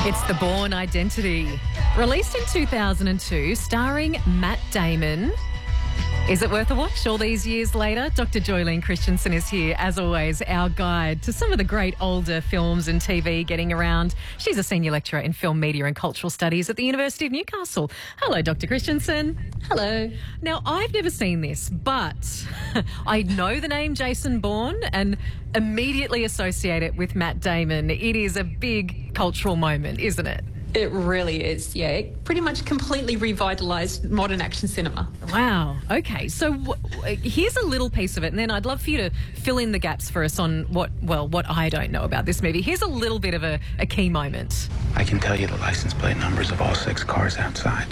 It's The Bourne Identity. Released in 2002, starring Matt Damon. Is it worth a watch all these years later? Dr. Joylene Christensen is here, as always, our guide to some of the great older films and TV getting around. She's a senior lecturer in film, media and cultural studies at the University of Newcastle. Hello, Dr. Christensen. Hello. Now, I've never seen this, but I know the name Jason Bourne and immediately associate it with Matt Damon. It is a big cultural moment, isn't it? It really is, yeah. It pretty much completely revitalised modern action cinema. Wow. Okay, so here's a little piece of it, and then I'd love for you to fill in the gaps for us on what I don't know about this movie. Here's a little bit of a key moment. I can tell you the license plate numbers of all 6 cars outside.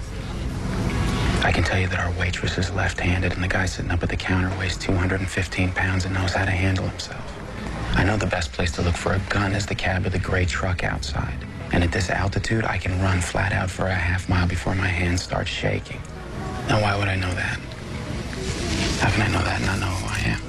I can tell you that our waitress is left-handed and the guy sitting up at the counter weighs 215 pounds and knows how to handle himself. I know the best place to look for a gun is the cab of the gray truck outside. And at this altitude, I can run flat out for a half mile before my hands start shaking. Now, why would I know that? How can I know that and not know who I am?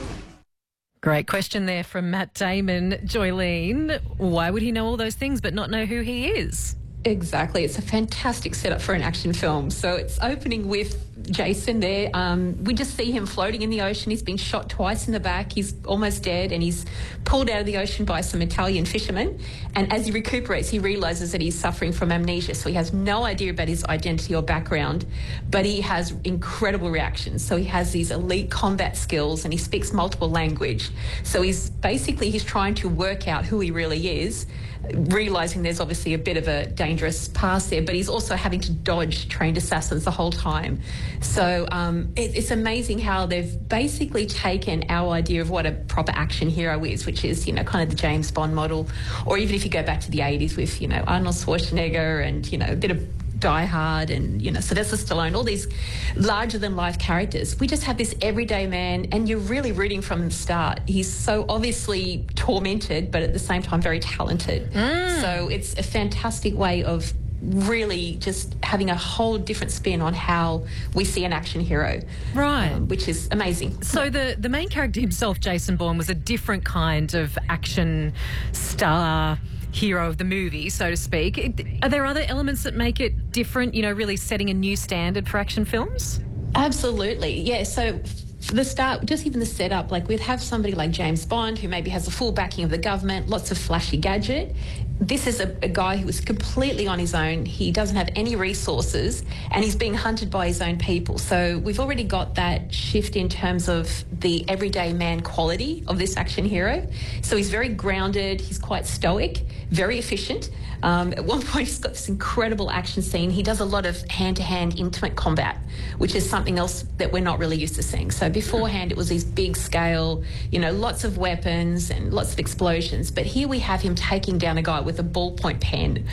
Great question there from Matt Damon. Joylene, why would he know all those things but not know who he is? Exactly. It's a fantastic setup for an action film. So it's opening with Jason there. We just see him floating in the ocean. He's been shot twice in the back. He's almost dead and he's pulled out of the ocean by some Italian fishermen. And as he recuperates, he realises that he's suffering from amnesia. So he has no idea about his identity or background, but he has incredible reactions. So he has these elite combat skills and he speaks multiple language. So he's trying to work out who he really is, realising there's obviously a bit of a dangerous past there, but he's also having to dodge trained assassins the whole time. So it's amazing how they've basically taken our idea of what a proper action hero is, which is, kind of the James Bond model, or even if you go back to the 80s with, Arnold Schwarzenegger and, a bit of Die Hard and, Sylvester Stallone, all these larger-than-life characters. We just have this everyday man, and you're really rooting from the start. He's so obviously tormented, but at the same time very talented. So it's a fantastic way of really just having a whole different spin on how we see an action hero. Right. Which is amazing. So the main character himself, Jason Bourne, was a different kind of action star hero of the movie, so to speak. Are there other elements that make it different, really setting a new standard for action films? Absolutely, yeah. So for the start, just even the setup, we'd have somebody like James Bond who maybe has the full backing of the government, lots of flashy gadget. This is a guy who is completely on his own. He doesn't have any resources and he's being hunted by his own people. So we've already got that shift in terms of the everyday man quality of this action hero. So he's very grounded, he's quite stoic, very efficient. At one point he's got this incredible action scene. He does a lot of hand-to-hand intimate combat, which is something else that we're not really used to seeing. So beforehand it was these big scale, lots of weapons and lots of explosions. But here we have him taking down a guy with a ballpoint pen.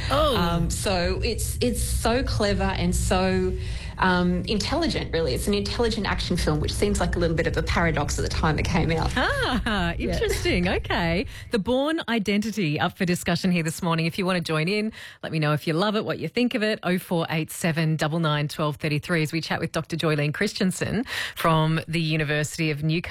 So it's so clever and so intelligent, really. It's an intelligent action film, which seems like a little bit of a paradox at the time it came out. Interesting. Yeah. Okay. The Bourne Identity up for discussion here this morning. If you want to join in, let me know if you love it, what you think of it. 0487 99 12 33 as we chat with Dr. Joylene Christensen from the University of Newcastle.